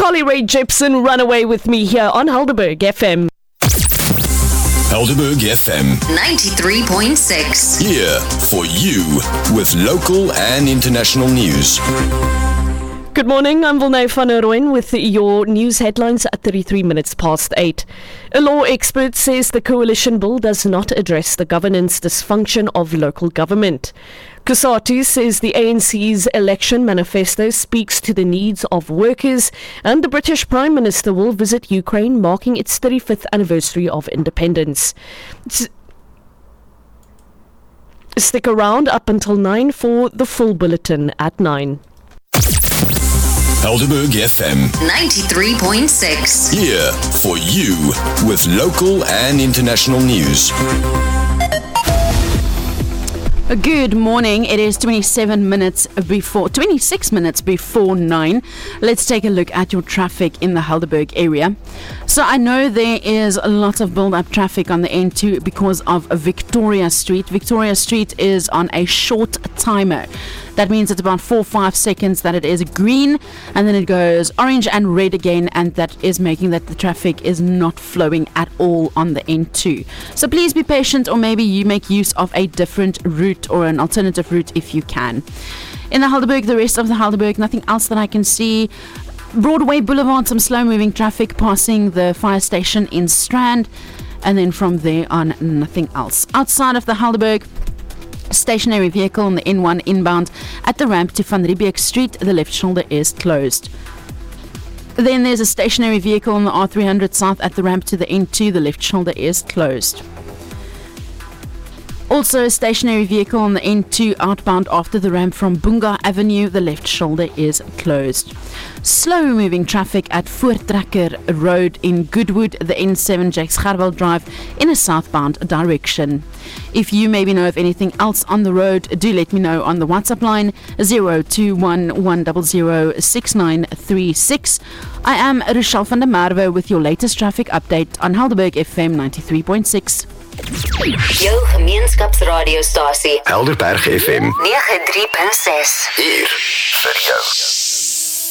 Carly Rae Jepsen, Run Away With Me here on Helderberg FM. Helderberg FM 93.6. Here for you with local and international news. Good morning, I'm Vilnay van Rooyen with your news headlines at 33 minutes past 8. A law expert says the coalition bill does not address the governance dysfunction of local government. Kusatu says the ANC's election manifesto speaks to the needs of workers, and the British Prime Minister will visit Ukraine, marking its 35th anniversary of independence. Stick around up until 9 for the full bulletin at 9. Helderberg FM 93.6. Here for you with local and international news. Good morning. It is 26 minutes before 9. Let's take a look at your traffic in the Helderberg area. So I know there is a lot of build-up traffic on the N2 because of Victoria Street. Victoria Street is on a short timer. That means it's about 4 or 5 seconds that it is green, and then it goes orange and red again, and that is making that the traffic is not flowing at all on the N2. So please be patient, or maybe you make use of a different route or an alternative route if you can. In the Helderberg, the rest of the Helderberg, nothing else that I can see. Broadway Boulevard, some slow-moving traffic passing the fire station in Strand, and then from there on, nothing else. Outside of the Helderberg, stationary vehicle on the N1 inbound at the ramp to Van Riebeeck Street, the left shoulder is closed. Then there's a stationary vehicle on the R300 south at the ramp to the N2, the left shoulder is closed. Also a stationary vehicle on the N2 outbound after the ramp from Bunga Avenue, the left shoulder is closed. Slow moving traffic at Voortrekker Road in Goodwood, the N7 Jakes Gerwel Drive in a southbound direction. If you maybe know of anything else on the road, do let me know on the WhatsApp line 021-100-6936. I am Rochelle van der Merwe with your latest traffic update on Helderberg FM 93.6. Jou gemeenskapsradiostasie Helderberg FM 93.6. Hier vir jou.